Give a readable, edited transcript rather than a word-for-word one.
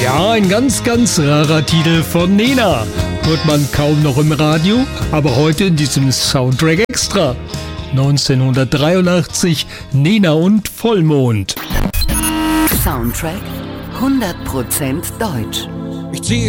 Ja, ein ganz, ganz rarer Titel von Nena. Hört man kaum noch im Radio, aber heute in diesem Soundtrack extra. 1983, Nena und Vollmond. Soundtrack 100% deutsch. Ich ziehe